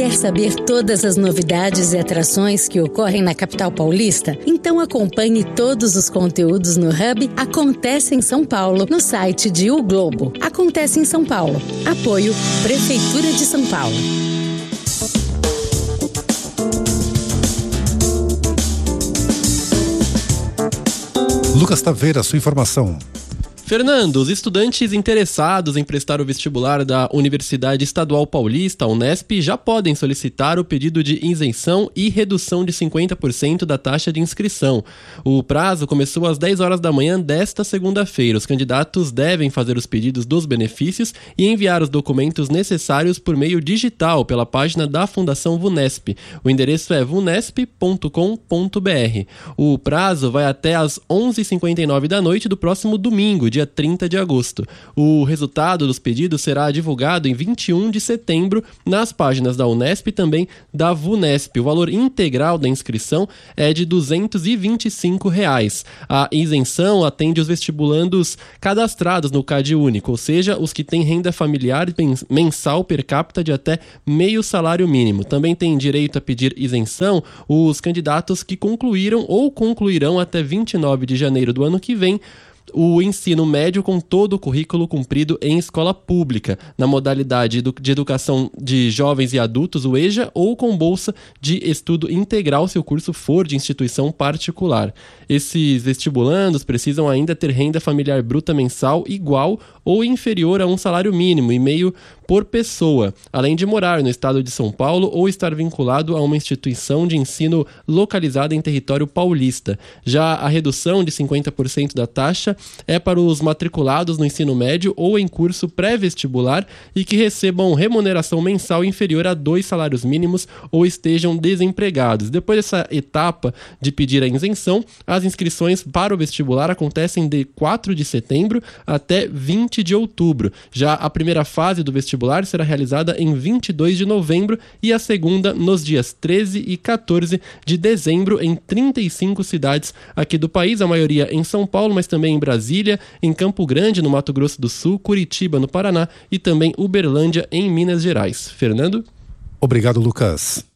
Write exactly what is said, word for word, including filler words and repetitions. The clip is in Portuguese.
Quer saber todas as novidades e atrações que ocorrem na capital paulista? Então acompanhe todos os conteúdos no Hub Acontece em São Paulo, no site de O Globo. Acontece em São Paulo. Apoio Prefeitura de São Paulo. Lucas Taveira, sua informação. Fernando, os estudantes interessados em prestar o vestibular da Universidade Estadual Paulista, Unesp, já podem solicitar o pedido de isenção e redução de cinquenta por cento da taxa de inscrição. O prazo começou às dez horas da manhã desta segunda-feira. Os candidatos devem fazer os pedidos dos benefícios e enviar os documentos necessários por meio digital pela página da Fundação Vunesp. O endereço é vunesp ponto com ponto b r. O prazo vai até às onze e cinquenta e nove da noite do próximo domingo, dia trinta de agosto. O resultado dos pedidos será divulgado em vinte e um de setembro nas páginas da Unesp e também da Vunesp. O valor integral da inscrição é de duzentos e vinte e cinco reais. A isenção atende os vestibulandos cadastrados no CadÚnico, ou seja, os que têm renda familiar mensal per capita de até meio salário mínimo. Também têm direito a pedir isenção os candidatos que concluíram ou concluirão até vinte e nove de janeiro do ano que vem o ensino médio com todo o currículo cumprido em escola pública, na modalidade de educação de jovens e adultos, o EJA, ou com bolsa de estudo integral se o curso for de instituição particular. Esses vestibulandos precisam ainda ter renda familiar bruta mensal igual ou inferior a um salário mínimo e meio por pessoa, além de morar no estado de São Paulo ou estar vinculado a uma instituição de ensino localizada em território paulista. Já a redução de cinquenta por cento da taxa é para os matriculados no ensino médio ou em curso pré-vestibular e que recebam remuneração mensal inferior a dois salários mínimos ou estejam desempregados. Depois dessa etapa de pedir a isenção, as inscrições para o vestibular acontecem de quatro de setembro até vinte de outubro. Já a primeira fase do vestibular será realizada em vinte e dois de novembro e a segunda nos dias treze e quatorze de dezembro em trinta e cinco cidades aqui do país, a maioria em São Paulo, mas também em Brasília, em Campo Grande, no Mato Grosso do Sul, Curitiba, no Paraná e também Uberlândia, em Minas Gerais. Fernando? Obrigado, Lucas.